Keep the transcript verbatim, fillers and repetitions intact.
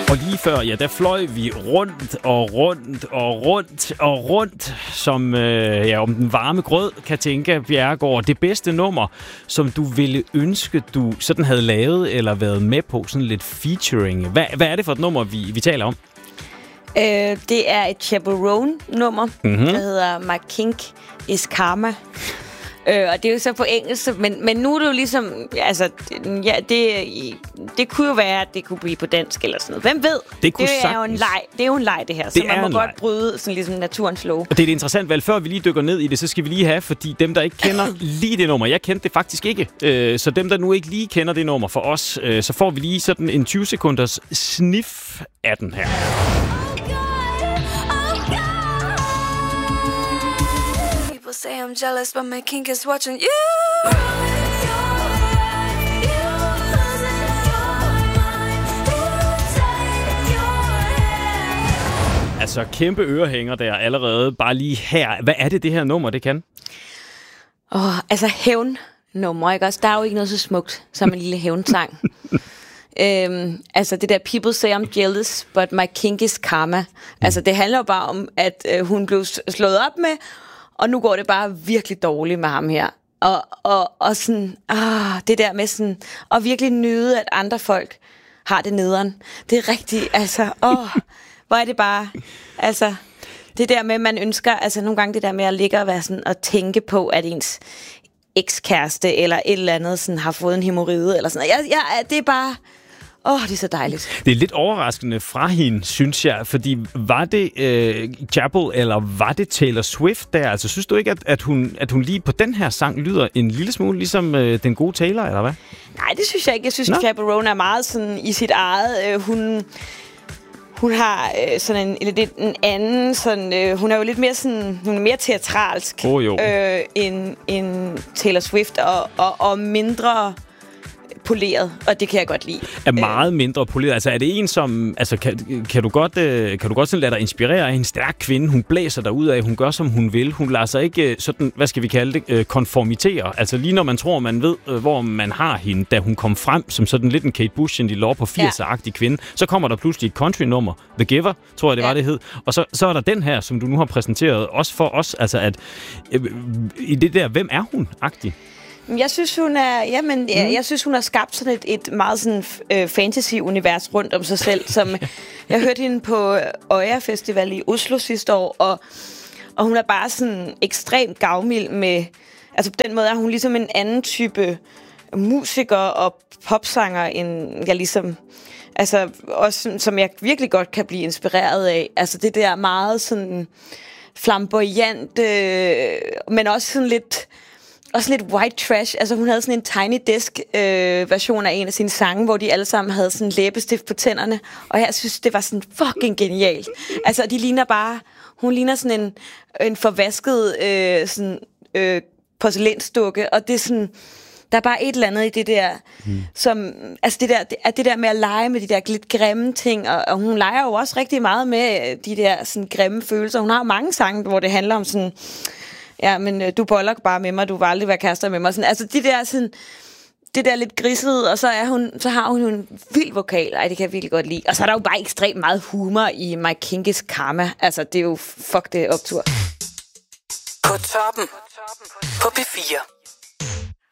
Og lige før, ja, der fløj vi rundt og rundt og rundt og rundt, som øh, ja, om den varme grød, Katinka Bjerregaard. Det bedste nummer, som du ville ønske, du sådan havde lavet eller været med på, sådan lidt featuring. Hvad, hvad er det for et nummer, vi, vi taler om? Øh, det er et Chaperone-nummer, mm-hmm. der hedder My Kink is Karma. Øh, og det er jo så på engelsk, men, men nu er det jo ligesom, altså, ja, det, det kunne jo være, at det kunne blive på dansk eller sådan noget. Hvem ved? Det, kunne det er jo en leg, det er jo en leg, det her, det så man må godt leg. bryde sådan ligesom naturens lov. Og det er et interessant valg. Før vi lige dykker ned i det, så skal vi lige have, fordi dem, der ikke kender lige det nummer, jeg kendte det faktisk ikke, øh, så dem, der nu ikke lige kender det nummer for os, øh, så får vi lige sådan en tyve sekunders sniff af den her. Say I'm jealous, but my kink is watching you. Altså, kæmpe ørehænger der allerede, bare lige her. Hvad er det, det her nummer, det kan? Åh, oh, altså hævnnummer, ikke også? Der er jo ikke noget så smukt som en lille hævnsang. øhm, altså, det der People Say I'm Jealous, but my kink is karma. Mm. Altså, det handler jo bare om, at øh, hun blev slået op med, og nu går det bare virkelig dårligt med ham her. Og, og, og sådan, ah, det der med sådan, at virkelig nyde, at andre folk har det nederen. Det er rigtigt, altså, åh, hvor er det bare, altså, det der med, at man ønsker, altså nogle gange det der med at ligge og være sådan, og tænke på, at ens ekskæreste eller et eller andet sådan, har fået en hæmoride eller sådan noget. Jeg, jeg, det er bare... Åh, oh, det er så dejligt. Det er lidt overraskende fra hende, synes jeg, fordi var det øh, Chapel, eller var det Taylor Swift der? Altså, synes du ikke, at, at, hun, at hun lige på den her sang lyder en lille smule ligesom øh, den gode Taylor, eller hvad? Nej, det synes jeg ikke. Jeg synes, at Chaperone er meget sådan i sit eget... Øh, hun... Hun har øh, sådan en, lidt en anden, sådan, øh, hun er jo lidt mere sådan, hun er mere teatralsk oh, øh, end, end Taylor Swift, og, og, og mindre poleret, og det kan jeg godt lide. Er meget mindre poleret. Altså er det en, som... Altså kan, kan du godt, øh, kan du godt sådan lade dig inspirere af en stærk kvinde? Hun blæser derud af, hun gør, som hun vil. Hun lader sig ikke sådan, hvad skal vi kalde det, øh, konformitere. Altså lige når man tror, man ved, øh, hvor man har hende, da hun kom frem som sådan lidt en Kate Bush, en lille år på firserne-agtig kvinde, så kommer der pludselig et country-nummer. The Giver, tror jeg, det ja. var, det hed. Og så, så er der den her, som du nu har præsenteret, også for os. Altså at øh, i det der, hvem er hun-agtig? Jeg synes, hun er, jamen, mm. jeg, jeg synes, hun har skabt sådan et, et meget sådan, øh, fantasy-univers rundt om sig selv, som jeg hørte hende på Øya Festival i Oslo sidste år, og, og hun er bare sådan ekstremt gavmild med, altså på den måde er hun ligesom en anden type musiker og popsanger, end jeg ligesom, altså også, som jeg virkelig godt kan blive inspireret af. Altså det der meget sådan flamboyant, øh, men også sådan lidt... Også lidt white trash. Altså hun havde sådan en Tiny Desk øh, version af en af sine sange, hvor de alle sammen havde sådan læbestift på tænderne. Og jeg synes, det var sådan fucking genialt. Altså de ligner bare... Hun ligner sådan en, en forvasket øh, sådan, øh, porcelænsdukke. Og det er sådan... Der er bare et eller andet i det der, mm. som... Altså det der, det, det der med at lege med de der lidt grimme ting. Og, og hun leger jo også rigtig meget med de der sådan grimme følelser. Hun har jo mange sange, hvor det handler om sådan... Ja, men øh, du boller bare med mig, du vil aldrig være kærester med mig. Sådan, altså, de der, sådan, det der lidt grisede, og så, er hun, så har hun jo en vild vokal. Ej, det kan jeg virkelig godt lide. Og så er der jo bare ekstremt meget humor i My Kink is Karma. Altså, det er jo fuck det optur. På toppen på P fire.